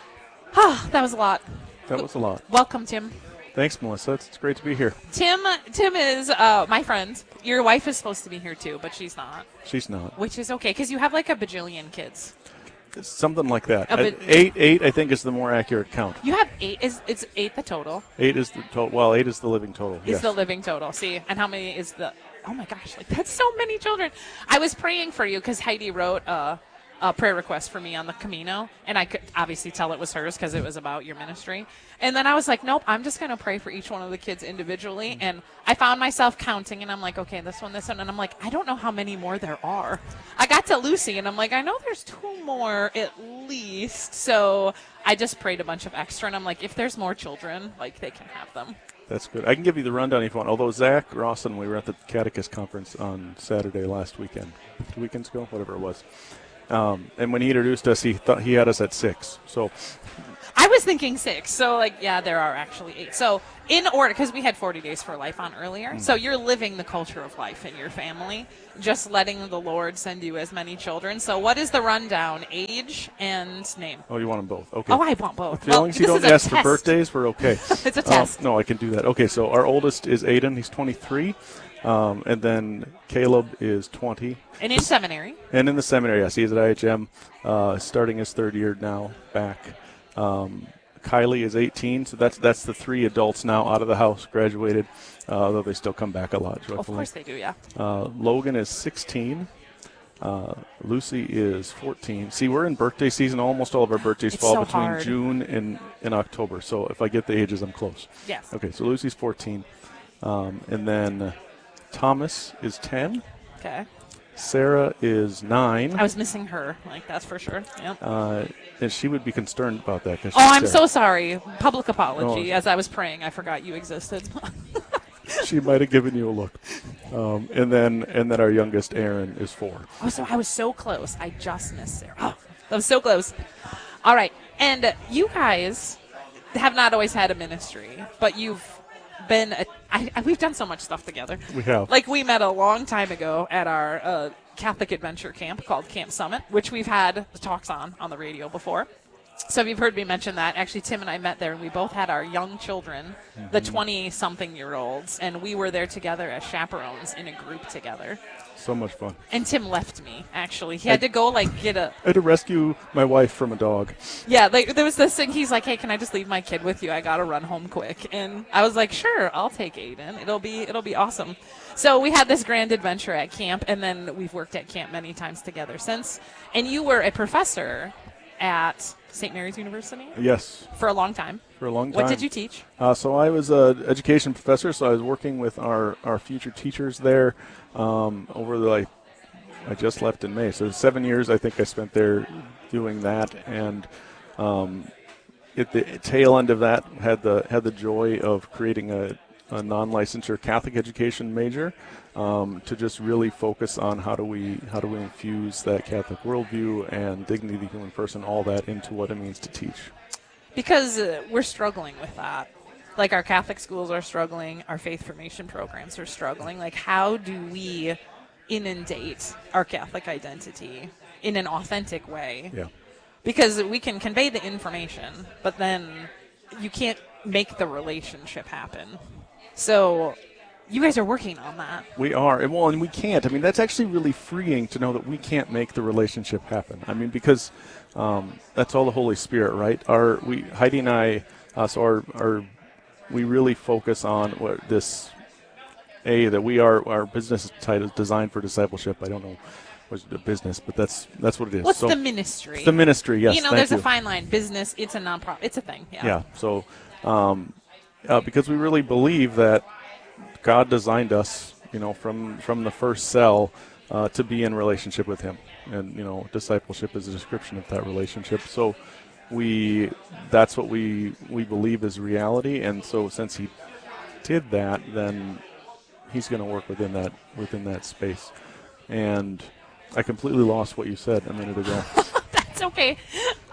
Ah, that was a lot. That was a lot. Welcome, Tim. Thanks, Melissa. It's great to be here. Tim Tim is uh, my friend. Your wife is supposed to be here, too, but she's not. She's not. Which is okay, because you have like a bajillion kids. It's something like that. A bit- eight, eight, I think, is the more accurate count. You have eight. Is It's eight the total? Eight is the total. Well, eight is the living total. Is Yes. the living total. See, and how many is the... Oh, my gosh, like that's so many children. I was praying for you because Heidi wrote uh, a prayer request for me on the Camino, and I could obviously tell it was hers because it was about your ministry. And then I was like, nope, I'm just going to pray for each one of the kids individually. And I found myself counting, and I'm like, okay, this one, this one. And I'm like, I don't know how many more there are. I got to Lucy, and I'm like, I know there's two more at least. So I just prayed a bunch of extra, and I'm like, if there's more children, like, they can have them. That's good. I can give you the rundown if you want. Although Zach Rawson, we were at the Catechist Conference on Saturday last weekend, two weekends ago, whatever it was. Um, and when he introduced us, he thought he had us at six. So I was thinking six. So, like, yeah, there are actually eight. So, in order, because we had forty Days for Life on earlier. Mm. So, you're living the culture of life in your family, just letting the Lord send you as many children. So, what is the rundown? Age and name. Oh, you want them both? Okay. Oh, I want both. As long as you don't ask for birthdays, we're okay. It's a test. Um, no, I can do that. Okay, so our oldest is Aiden. He's twenty-three. Um, and then Caleb is twenty. And in seminary. And in the seminary, yes. He's at I H M, uh, starting his third year now back. Um, Kylie is eighteen, so that's that's the three adults now out of the house, graduated, uh, although they still come back a lot, joyfully. Of course they do, yeah. Uh, Logan is sixteen. Uh, Lucy is fourteen. See, we're in birthday season. Almost all of our birthdays It's fall so between hard. June and, and October. So if I get the ages, I'm close. Yes. Okay, so Lucy's fourteen. Um, and then Thomas is ten. Okay. Sarah is nine. I was missing her, like, that's for sure. Yep. Uh, and she would be concerned about that. 'cause Oh, she's I'm Sarah. so sorry. Public apology. Oh. As I was praying, I forgot you existed. She might have given you a look. Um, and then and then our youngest, Aaron, is four. Oh, so I was so close. I just missed Sarah. Oh, that was so close. All right. And you guys have not always had a ministry, but you've been a, I, I, we've done so much stuff together. We have. Like, we met a long time ago at our uh, Catholic Adventure Camp called Camp Summit, which we've had talks on on the radio before. So if you've heard me mention that, actually Tim and I met there, and we both had our young children, mm-hmm. the twenty-something-year-olds, and we were there together as chaperones in a group together. So much fun. And Tim left me, actually. He had to go, like, get a... I had to rescue my wife from a dog. Yeah, like, there was this thing. He's like, hey, can I just leave my kid with you? I got to run home quick. And I was like, sure, I'll take Aiden. It'll be it'll be awesome. So we had this grand adventure at camp, and then we've worked at camp many times together since. And you were a professor at Saint Mary's University? Yes. For a long time. For a long time. What did you teach? Uh, so I was an education professor, so I was working with our, our future teachers there um, over the, like, I just left in May. So seven years I think I spent there doing that. And um, at the tail end of that, had the had the joy of creating a, a non-licensure Catholic education major um, to just really focus on how do we how do we infuse that Catholic worldview and dignity of the human person, all that into what it means to teach. Because uh, we're struggling with that. Like, our Catholic schools are struggling, our faith formation programs are struggling. Like, how do we inundate our Catholic identity in an authentic way? Yeah. Because we can convey the information, but then you can't make the relationship happen. So you guys are working on that. We are. And well, and we can't. I mean, that's actually really freeing to know that we can't make the relationship happen. I mean, because um, that's all the Holy Spirit, right? Our we Heidi and I, uh, so our, our we really focus on what this, A, that we are, our business is titled Designed for Discipleship. I don't know what's the business, but that's that's what it is. What's so, the ministry? It's the ministry, yes. You know, thank there's you. a fine line. Business, it's a nonprofit. It's a thing. Yeah. Yeah. So um, uh, because we really believe that God designed us, you know, from, from the first cell uh, to be in relationship with Him. And, you know, discipleship is a description of that relationship. So we that's what we we believe is reality. And so since He did that, then He's going to work within that within that space. And I completely lost what you said a minute ago. That's okay.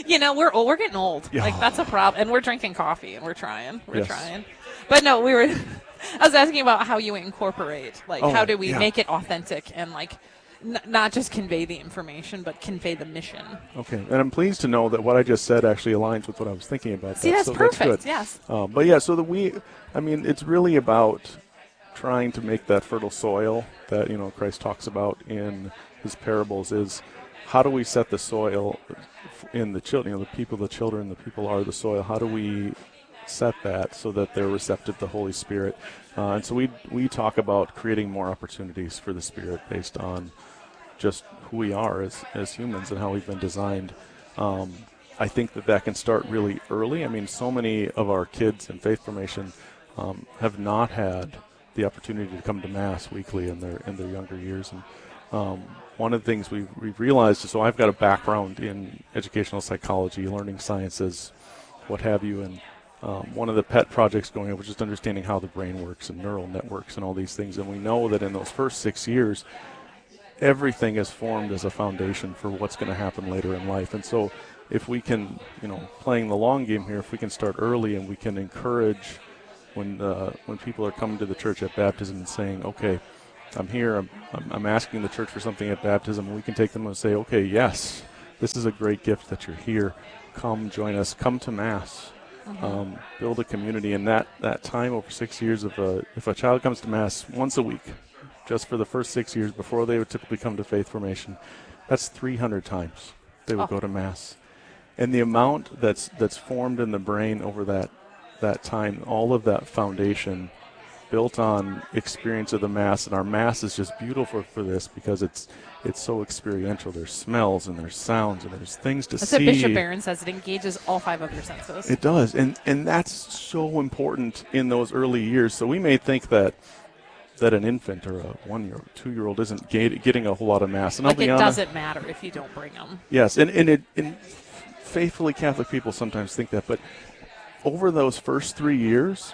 You know, we're old. We're getting old. Yeah. Like, that's a problem. And we're drinking coffee, and we're trying. We're Yes. trying. But no, we were – I was asking about how you incorporate. Like, Oh, how do we yeah. make it authentic and, like, n- not just convey the information, but convey the mission. Okay, and I'm pleased to know that what I just said actually aligns with what I was thinking about. See, that, that's so perfect, That's good. yes. Um, but yeah, so that we, I mean, it's really about trying to make that fertile soil that, you know, Christ talks about in his parables is how do we set the soil in the children, you know, the people, the children, the people are the soil. How do we set that so that they're receptive to the Holy Spirit? Uh, and so we we talk about creating more opportunities for the Spirit based on just who we are as, as humans and how we've been designed. Um, I think that that can start really early. I mean, so many of our kids in faith formation um, have not had the opportunity to come to Mass weekly in their in their younger years. And um, one of the things we've, we've realized is, so I've got a background in educational psychology, learning sciences, what have you, and um, one of the pet projects going on was just understanding how the brain works and neural networks and all these things. And we know that in those first six years, everything is formed as a foundation for what's going to happen later in life. And so if we can, you know, playing the long game here, if we can start early and we can encourage when uh, when people are coming to the church at baptism and saying, okay, I'm here, I'm, I'm, I'm asking the church for something at baptism, and we can take them and say, okay, yes, this is a great gift that you're here. Come join us. Come to Mass. Mm-hmm. Um, build a community. And that, that time over six years, of a, if a child comes to Mass once a week, just for the first six years before they would typically come to faith formation, that's three hundred times they would Oh. go to Mass. And the amount that's that's formed in the brain over that that time, all of that foundation built on experience of the Mass, and our Mass is just beautiful for this because it's it's so experiential. There's smells and there's sounds and there's things to That's see. what Bishop Barron says. It engages all five of your senses. It does, and and that's so important in those early years. So we may think that that an infant or a one-year-old, two-year-old isn't get, getting a whole lot of Mass. And like I'll be it honest, doesn't matter if you don't bring them. yes, and and it and faithfully Catholic people sometimes think that, but over those first three years,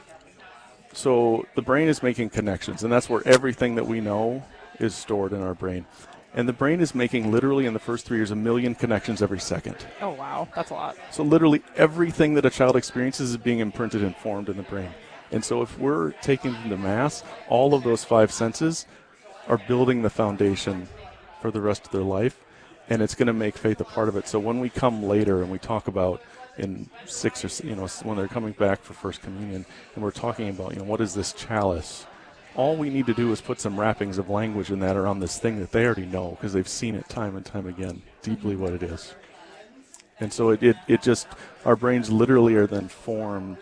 so the brain is making connections, and that's where everything that we know is stored in our brain. And the brain is making, literally in the first three years, a million connections every second. Oh, wow. That's a lot. So literally everything that a child experiences is being imprinted and formed in the brain. And so if we're taking them to Mass, all of those five senses are building the foundation for the rest of their life, and it's going to make faith a part of it. So when we come later and we talk about in six or, s- you know, s- when they're coming back for First Communion, and we're talking about, you know, what is this chalice? All we need to do is put some wrappings of language in that around this thing that they already know because they've seen it time and time again, deeply what it is. And so it, it, it just, our brains literally are then formed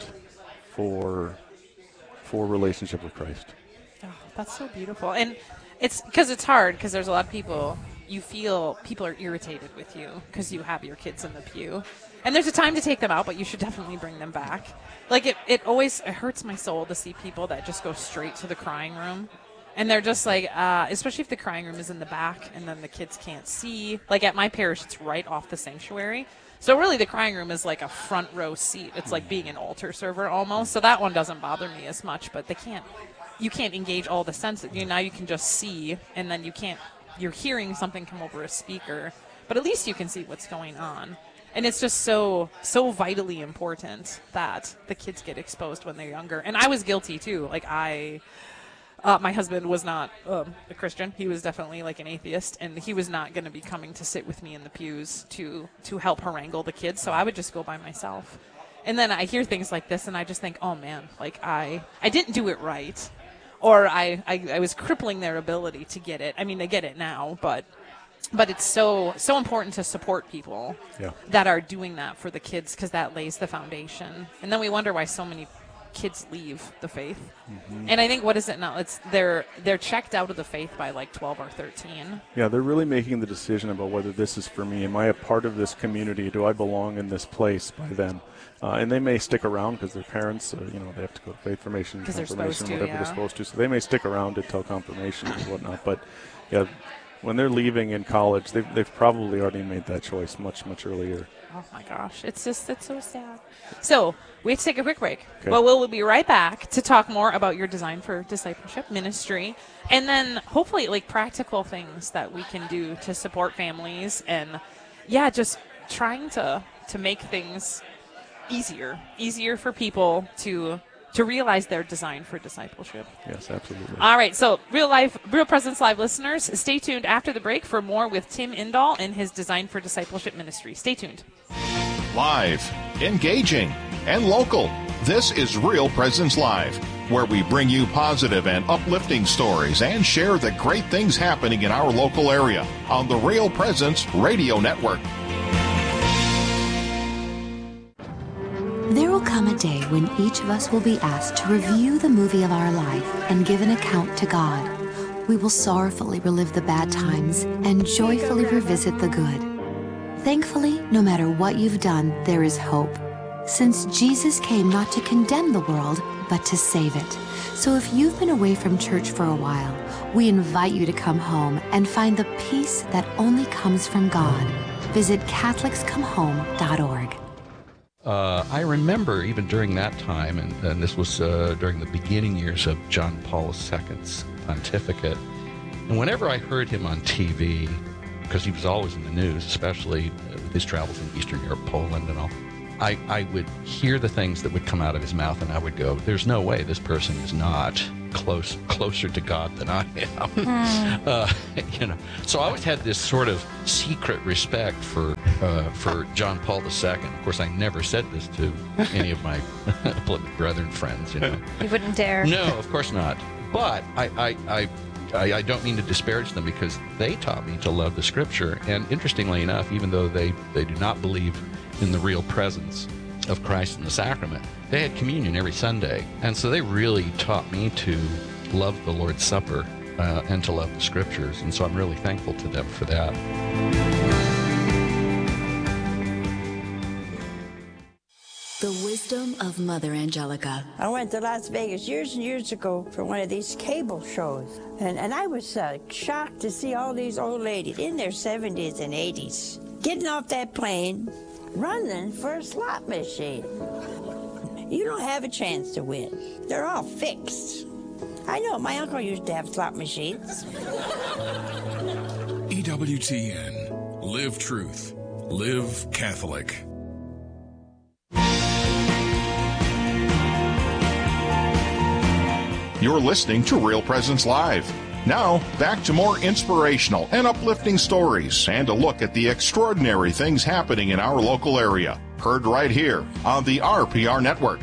for, for relationship with Christ. Oh, that's so beautiful. And it's because it's hard because there's a lot of people, you feel people are irritated with you because you have your kids in the pew. And there's a time to take them out, but you should definitely bring them back. Like, it, it always it hurts my soul to see people that just go straight to the crying room. And they're just like, uh, especially if the crying room is in the back and then the kids can't see. Like, at my parish, it's right off the sanctuary. So really the crying room is like a front row seat. It's like being an altar server almost. So that one doesn't bother me as much, but they can't, you can't engage all the senses. You know, now you can just see, and then you can't, you're hearing something come over a speaker, but at least you can see what's going on. And it's just so, so vitally important that the kids get exposed when they're younger. And I was guilty too. Like I, uh, my husband was not um, a Christian. He was definitely like an atheist, and he was not going to be coming to sit with me in the pews to, to help harangue the kids. So I would just go by myself. And then I hear things like this and I just think, oh man, like I, I didn't do it right. Or I, I, I was crippling their ability to get it. I mean, they get it now, but but it's so so important to support people Yeah. that are doing that for the kids because that lays the foundation. And then we wonder why so many kids leave the faith. Mhm. And I think, what is it now? It's they're they're checked out of the faith by like twelve or thirteen. Yeah, they're really making the decision about whether this is for me. Am I a part of this community? Do I belong in this place by then? Uh, and they may stick around because their parents, uh, you know, they have to go to faith formation, 'Cause they're confirmation, supposed to, whatever yeah. they're supposed to. So they may stick around until confirmation and whatnot. But yeah, when they're leaving in college, they've, they've probably already made that choice much, much earlier. Oh my gosh, it's just, it's so sad. So we have to take a quick break. Okay. But we'll be right back to talk more about your Design for Discipleship ministry, and then hopefully like practical things that we can do to support families and, yeah, just trying to to make things easier, easier for people to to realize they're designed for discipleship. Yes, absolutely. All right, so Real Life, Real Presence Live listeners, stay tuned after the break for more with Tim Indahl and his Design for Discipleship ministry. Stay tuned. Live, engaging, and local. This is Real Presence Live, where we bring you positive and uplifting stories and share the great things happening in our local area on the Real Presence Radio Network. There will come a day when each of us will be asked to review the movie of our life and give an account to God. We will sorrowfully relive the bad times and joyfully revisit the good. Thankfully, no matter what you've done, there is hope, since Jesus came not to condemn the world, but to save it. So if you've been away from church for a while, we invite you to come home and find the peace that only comes from God. Visit Catholics Come Home dot org. Uh, I remember even during that time, and, and this was uh, during the beginning years of John Paul the Second's pontificate, and whenever I heard him on T V, because he was always in the news, especially with his travels in Eastern Europe, Poland and all, I, I would hear the things that would come out of his mouth, and I would go, there's no way this person is not close closer to God than I am. Mm. uh, you know, so I always had this sort of secret respect for uh, for John Paul the Second. Of course, I never said this to any of my brethren friends. You know, you wouldn't dare. No, of course not. But I, I, I, I, I don't mean to disparage them, because they taught me to love the Scripture. And interestingly enough, even though they, they do not believe in the real presence of Christ in the sacrament, they had communion every Sunday. And so they really taught me to love the Lord's Supper uh, and to love the Scriptures. And so I'm really thankful to them for that. The wisdom of Mother Angelica. I went to Las Vegas years and years ago for one of these cable shows, and, and I was uh, shocked to see all these old ladies in their seventies and eighties getting off that plane, running for a slot machine. You don't have a chance to win. They're all fixed. I know, my uncle used to have slot machines. E W T N. Live truth. Live Catholic. You're listening to Real Presence Live. Now, back to more inspirational and uplifting stories and a look at the extraordinary things happening in our local area. Heard right here on the R P R Network.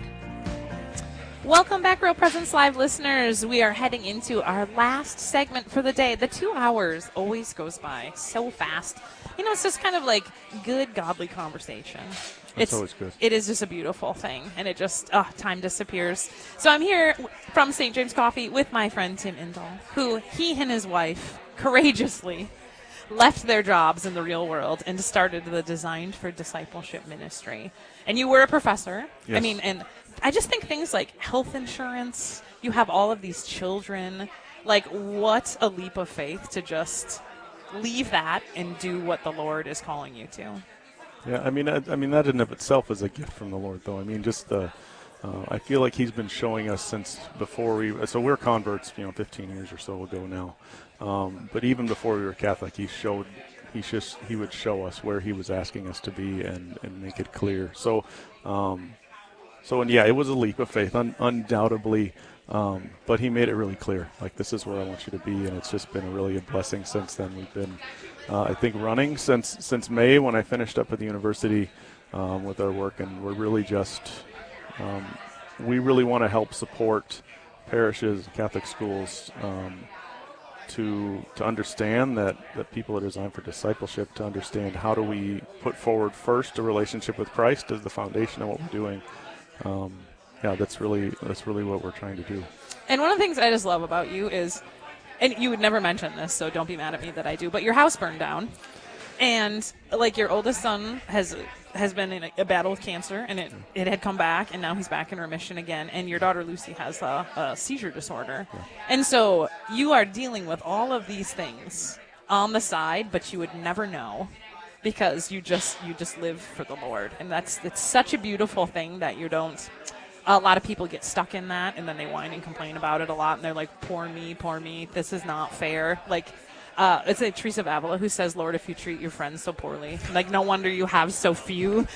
Welcome back, Real Presence Live listeners. We are heading into our last segment for the day. The two hours always goes by so fast. You know, it's just kind of like good, godly conversation. That's it's always good. It is just a beautiful thing, and it just, oh, time disappears. So I'm here from Saint James Coffee with my friend Tim Indahl, who he and his wife courageously left their jobs in the real world and started the Designed for Discipleship ministry. And you were a professor. Yes. I mean, and I just think things like health insurance, you have all of these children, like what a leap of faith to just leave that and do what the Lord is calling you to. Yeah, I mean, I, I mean that in and of itself is a gift from the Lord, though. I mean, just the, uh, I feel like He's been showing us since before we, so we're converts, you know, fifteen years or so ago now. Um, but even before we were Catholic, He showed, He just, He would show us where He was asking us to be and, and make it clear. So, um, so and yeah, it was a leap of faith, un, undoubtedly. Um, but He made it really clear, like, this is where I want you to be, and it's just been a really a blessing since then. We've been, uh, I think, running since since May when I finished up at the university um, with our work, and we're really just, um, we really want to help support parishes, Catholic schools, um, to to understand that, that people are designed for discipleship, to understand how do we put forward first a relationship with Christ as the foundation of what we're doing. Um, Yeah, that's really that's really what we're trying to do. And one of the things I just love about you is, and you would never mention this, so don't be mad at me that I do, but your house burned down. And, like, your oldest son has has been in a, a battle with cancer, and it, it had come back, and now he's back in remission again. And your daughter Lucy has a, a seizure disorder. Yeah. And so you are dealing with all of these things on the side, but you would never know because you just you just live for the Lord. And that's it's such a beautiful thing that you don't... A lot of people get stuck in that, and then they whine and complain about it a lot, and they're like, poor me, poor me, this is not fair. Like, Uh, it's like Teresa of Avila who says, Lord, if you treat your friends so poorly, like no wonder you have so few.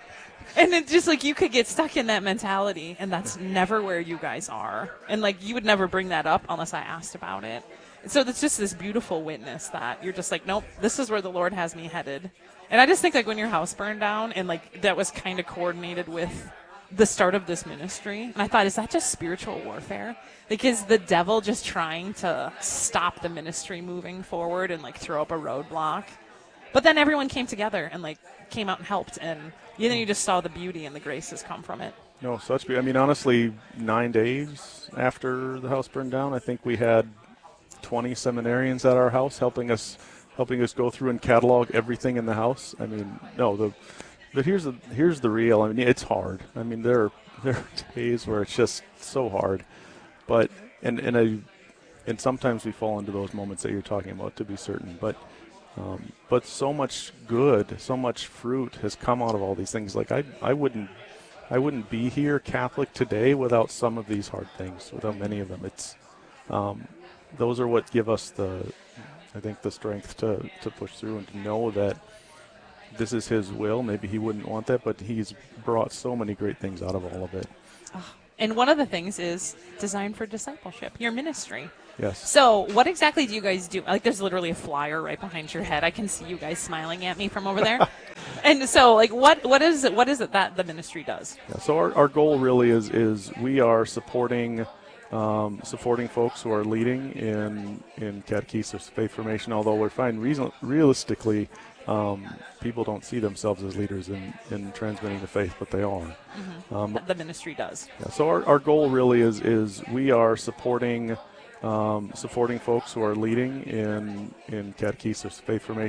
And it's just like you could get stuck in that mentality, and that's never where you guys are. And like you would never bring that up unless I asked about it. So it's just this beautiful witness that you're just like, nope, this is where the Lord has me headed. And I just think like when your house burned down and like that was kind of coordinated with the start of this ministry. And I thought, is that just spiritual warfare? Like, is the devil just trying to stop the ministry moving forward and like throw up a roadblock? But then everyone came together and like came out and helped. And then you just saw the beauty and the graces come from it. No, such be. I mean, honestly, nine days after the house burned down, I think we had twenty seminarians at our house helping us helping us go through and catalog everything in the house. I mean, no, the but here's the here's the real. I mean, it's hard. I mean, there are there are days where it's just so hard, but and and I and sometimes we fall into those moments that you're talking about, to be certain. But um, but so much good, so much fruit has come out of all these things. Like I I wouldn't I wouldn't be here Catholic today without some of these hard things, without many of them. It's um, those are what give us the, I think, the strength to, to push through and to know that this is His will. Maybe He wouldn't want that, but He's brought so many great things out of all of it. Oh, and one of the things is designed for discipleship, your ministry. Yes. So what exactly do you guys do? Like, there's literally a flyer right behind your head. I can see you guys smiling at me from over there. And so, like, what what is it? What is it that the ministry does? Yeah, so our, our goal really is is we are supporting um, supporting folks who are leading in in catechesis, faith formation. Although we find reason, realistically, um, people don't see themselves as leaders in, in transmitting the faith, but they are. Mm-hmm. Um, the ministry does. Yeah, so our, our goal really is is we are supporting um, supporting folks who are leading in in catechesis, faith formation.